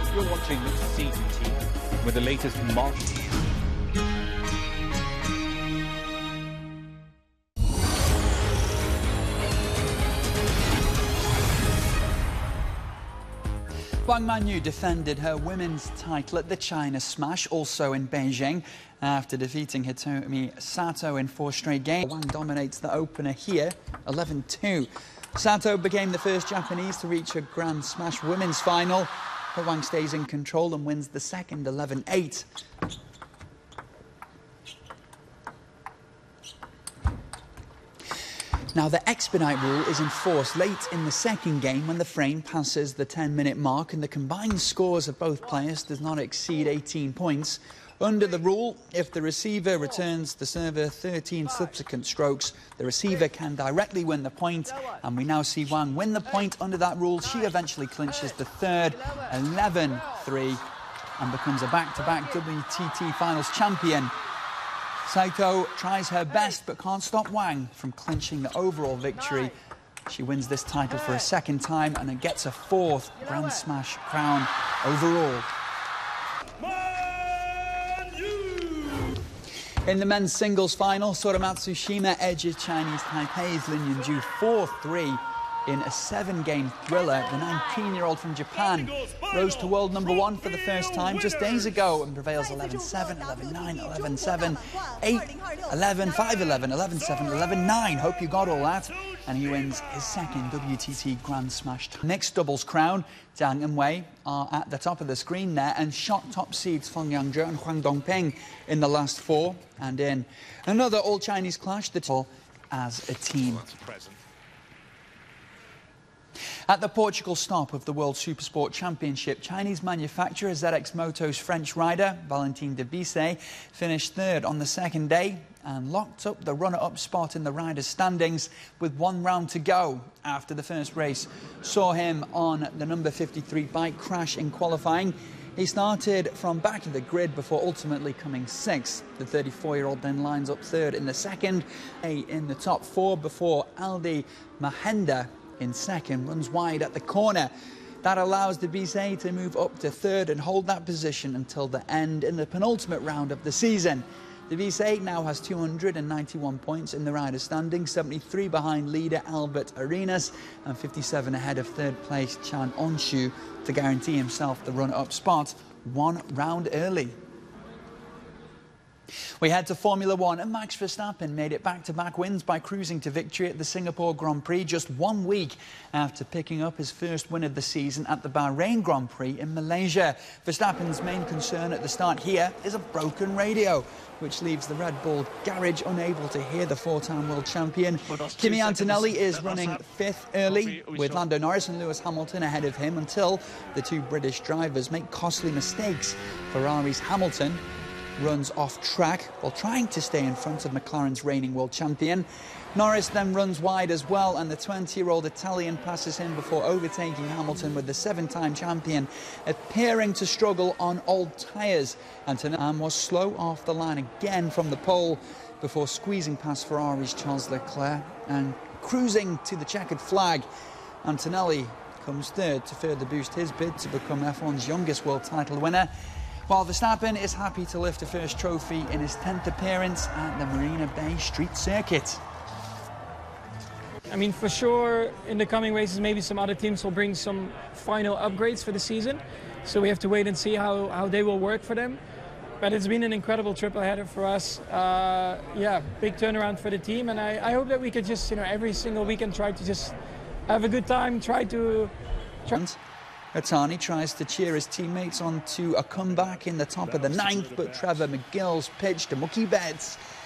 You're watching CGT with the latest market. Wang Manyu defended her women's title at the China Smash, also in Beijing, after defeating Hitomi Sato in 4 straight games. Wang dominates the opener here, 11-2. Sato became the first Japanese to reach a Grand Smash women's final, but Wang stays in control and wins the second, 11-8. Now, the expedite rule is enforced late in the second game when the frame passes the 10-minute mark and the combined scores of both players does not exceed 18 points. Under the rule, if the receiver returns the server 13 subsequent strokes, the receiver can directly win the point, and we now see Wang win the point under that rule. She eventually clinches the third, 11-3, and becomes a back-to-back WTT Finals champion. Saito tries her best but can't stop Wang from clinching the overall victory. She wins this title for a second time and it gets a 4th Grand Smash crown overall. In the men's singles final, Sora Matsushima edges Chinese Taipei's Lin Yunju 4-3 in a 7-game thriller. The 19-year-old from Japan rose to world #1 for the first time just days ago and prevails 11-7, 11-9, 11-7, 8, 11, 5-11, 11-7, 11-9. Hope you got all that. And he wins his second WTT Grand Smash. Mixed doubles crown, Zhang and Wei are at the top of the screen there, and shot top seeds Feng Yangzhe and Huang Dongping in the last 4. And in another all-Chinese clash, the two as a team. At the Portugal stop of the World Supersport Championship, Chinese manufacturer ZX Moto's French rider, Valentin Debisset, finished 3rd on the second day and locked up the runner-up spot in the riders' standings with 1 round to go after the first race saw him on the number 53 bike crash in qualifying. He started from back of the grid before ultimately coming 6th. The 34-year-old then lines up 3rd in the second, in the top 4 before Aldi Mahenda in second, runs wide at the corner. That allows Debisset to move up to 3rd and hold that position until the end in the penultimate round of the season. Debisset now has 291 points in the riders' standings, 73 behind leader Albert Arenas and 57 ahead of 3rd place Chan Onshu to guarantee himself the run-up spot 1 round early. We head to Formula 1 and Max Verstappen made it back-to-back wins by cruising to victory at the Singapore Grand Prix just 1 week after picking up his first win of the season at the Bahrain Grand Prix in Malaysia. Verstappen's main concern at the start here is a broken radio, which leaves the Red Bull garage unable to hear the 4-time world champion. Kimi Antonelli is running 5th early, with Lando Norris and Lewis Hamilton ahead of him until the 2 British drivers make costly mistakes. Ferrari's Hamilton runs off track while trying to stay in front of McLaren's reigning world champion. Norris then runs wide as well, and the 20-year-old Italian passes him before overtaking Hamilton, with the 7-time champion appearing to struggle on old tyres. Antonelli was slow off the line again from the pole before squeezing past Ferrari's Charles Leclerc and cruising to the checkered flag. Antonelli comes 3rd to further boost his bid to become F1's youngest world title winner, while Verstappen is happy to lift a first trophy in his 10th appearance at the Marina Bay Street Circuit. I mean, for sure, in the coming races, maybe some other teams will bring some final upgrades for the season. So we have to wait and see how they will work for them. But it's been an incredible triple header for us. Yeah, big turnaround for the team. And I hope that we could just, every single weekend try to just have a good time, Atani tries to cheer his teammates on to a comeback in the top of the 9th, but Trevor McGill's pitch to Mookie Betts